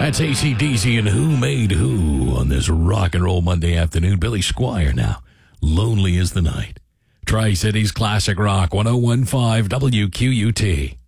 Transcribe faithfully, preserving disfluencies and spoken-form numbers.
That's A C D C and Who Made Who on this rock and roll Monday afternoon. Billy Squire now. Lonely as the Night. Tri-Cities Classic Rock, one oh one point five W Q U T.